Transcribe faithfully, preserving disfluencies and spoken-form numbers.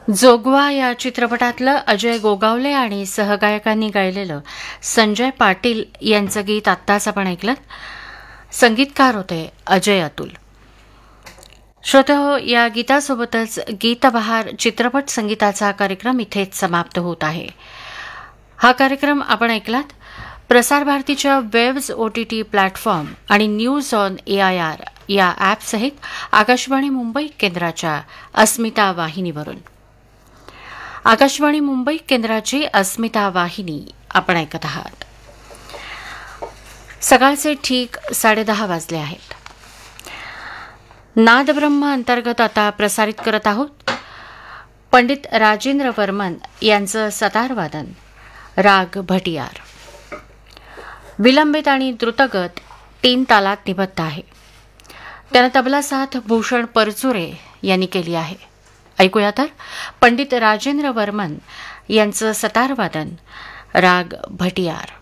जोगवा या चित्रपटातलं अजय गोगावले आणि सहगायकांनी गायलेलं संजय पाटील यांचं गीत आत्ताच आपण ऐकलं. संगीतकार होते अजय अतुल. श्रोतेहो, या गीतासोबतच गीतबहार चित्रपट संगीताचा कार्यक्रम इथेच समाप्त होत आहे. हा कार्यक्रम आपण ऐकलात प्रसार भारतीच्या वेव्ज ओटीटी प्लॅटफॉर्म आणि news on A I R या ॲपसहित आकाशवाणी मुंबई केंद्राच्या अस्मिता वाहिनीवरून. आकाशवाणी मुंबई केंद्राची अस्मिता वाहिनी आपण ऐकत आहात. सकाळचे ठीक साडेदहा वाजले आहेत. नादब्रह्म अंतर्गत आता प्रसारित करत आहोत पंडित राजेंद्र वर्मन यांचं सतारवादन राग भटियार. विलंबित आणि द्रुतगत तीन तालात निबद्ध आहे. त्यानं तबला साथ भूषण परचुरे यांनी केली आहे. ऐकूया तर पंडित राजेंद्र वर्मन यांचं सतारवादन राग भटियार.